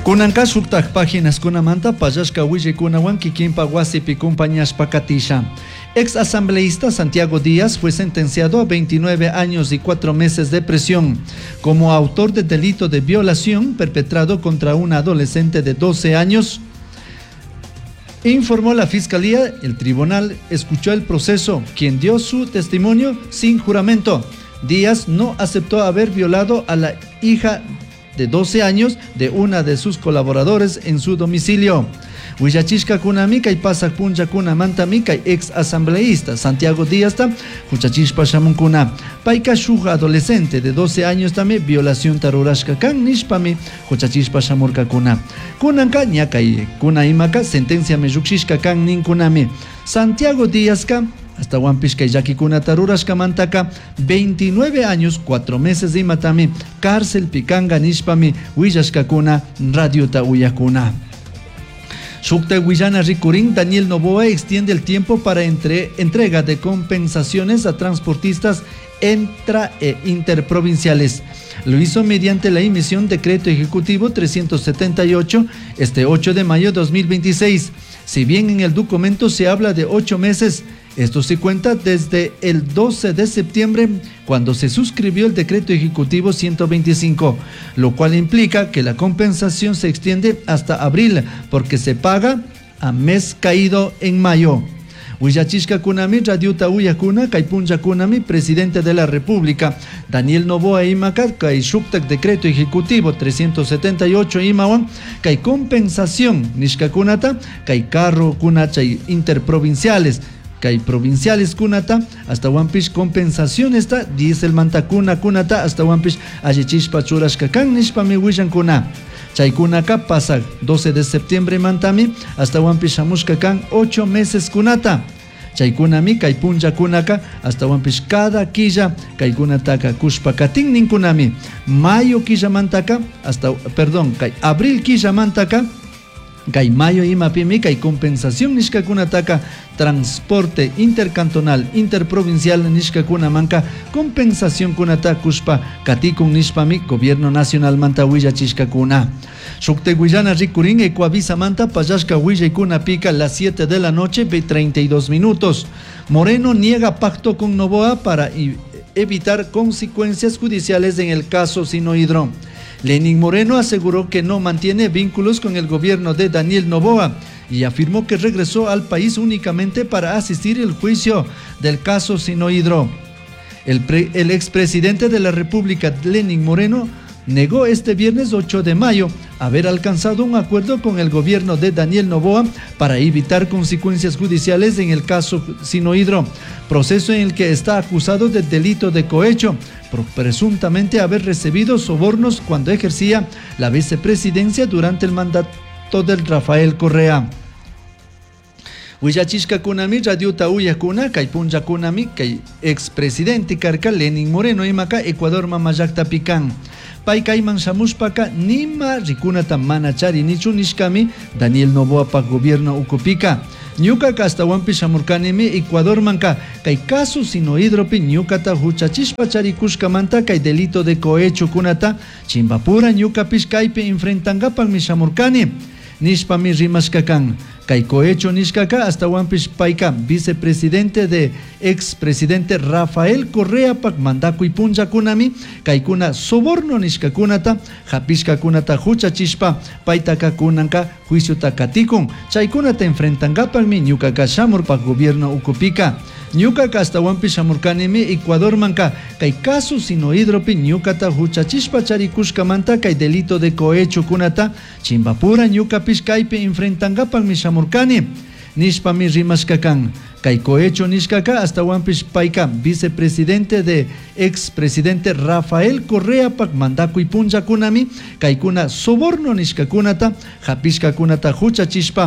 Kunanka shuktak páginas kunamanta payashka willikunawan kikinpa wasipi compañashpa katisha. Ex asambleísta Santiago Díaz fue sentenciado a 29 años y 4 meses de prisión como autor de delito de violación perpetrado contra una adolescente de 12 años. Informó la Fiscalía, el tribunal escuchó el proceso, quien dio su testimonio sin juramento. Díaz no aceptó haber violado a la hija de 12 años de una de sus colaboradores en su domicilio. Huillachishka kunami kay pasak puncha kuna mantami kay ex asambleísta Santiago Díaz ta huchachishpa shamunkuna paika shuk adolescente de 12 años también violación tarurashka kan nishpami huchachishpa shamurka kuna kunanka ñakay kuna imaka sentencia me yukshishka kan ninkunami Santiago Díaz ka hasta Wampishka y Yakikuna Tarurashka Mantaka, 29 años, 4 meses de matami, cárcel Picanga Nishpami, Huillashkakuna, Radio Tauyakuna. Shukta Huillana Rikurin, Daniel Noboa extiende el tiempo para entrega de compensaciones a transportistas interprovinciales. Lo hizo mediante la emisión decreto ejecutivo 378 este 8 de mayo de 2026. Si bien en el documento se habla de 8 meses, esto se cuenta desde el 12 de septiembre, cuando se suscribió el decreto ejecutivo 125, lo cual implica que la compensación se extiende hasta abril, porque se paga a mes caído en mayo. Huillachishka kunami, Radio Tauyakuna, Kaipunja kunami, presidente de la República, Daniel Noboa Imaka, Kai Shuktak decreto ejecutivo 378 Imawan, Kai compensación, Nishkakunata, Kai carro kunachay interprovinciales, Kai provinciales kunata, hasta Wampish compensación está, dice el mantakuna kunata, hasta Wampish ayechishpa churashka kan nishpami wishan kuna. Chaykunaka pasa 12 de septiembre mantami, hasta Wampish amushka kan 8 meses kunata. Chaykunami kai puncha kunaka, hasta Wampish cada quilla, kai kunataka kushpa katin ninkunami. Mayo quilla mantaka, hasta, kai abril quilla mantaka, Kai mayo imapimi kai compensación nishkakunataka transporte intercantonal interprovincial nishkakuna manka compensación kunata kushpa katikun nishpami gobierno nacional manta huillachishkakuna. Shukte Guillana Rikurin Ecuavisa manta payashka huillaykuna pica las 7 de la noche 32 minutos. Moreno niega pacto con Noboa para evitar consecuencias judiciales en el caso Sinohydro. Lenín Moreno aseguró que no mantiene vínculos con el gobierno de Daniel Noboa y afirmó que regresó al país únicamente para asistir al juicio del caso Sinohydro. El expresidente de la República, Lenín Moreno, negó este viernes 8 de mayo haber alcanzado un acuerdo con el gobierno de Daniel Noboa para evitar consecuencias judiciales en el caso Sinohydro, proceso en el que está acusado de delito de cohecho por presuntamente haber recibido sobornos cuando ejercía la vicepresidencia durante el mandato del Rafael Correa. Huillachishka kunami, Radio Tauyakuna, Kai Punja kunami, Kai expresidente Carca Lenín Moreno Imaka, Ecuador Mamayakta Pican. Pai Kaiman Shamushpaka, Nima Rikunata Manachari Nichu Nishkami, Daniel Noboa pa gobierno Ucupica. Ñuka Castahuampi Shamurkanimi, Ecuador Manca, Kai caso Sinohydropi, Ñukata Huchachishpa Charikushka Manta, Kai delito de cohecho kunata, Chimbapura Ñuka Pishkaipe enfrentangapan mi Shamurkani, Nishpami Rimashkakan. Kai cohecho nishkaka hasta Wampish Paika, vicepresidente de expresidente Rafael Correa pak mandaku y punja kunami, kai kuna soborno nishkakunata, japishka kunata huchachispa, paitaka kunanka, juicio takatikun, chaikunata enfrentangapanmi, ñukaka shamur pak gobierno Ucupica. Ñukaka hasta Wampish Shamurkanimi, Ecuador manka, kai caso Sinohydropi, ñukata huchachishpa charikushka manta, kai delito de cohecho kunata, chimbapura ñuka pishkaipe enfrentangapanmi Shamurkani, nishpami rimashkakan. Kai cohecho nishkaka hasta Wampish Paika, vicepresidente de expresidente Rafael Correa pak mandaku y punja kunami, kai kuna soborno nishkakunata, japishka kunata huchachispa,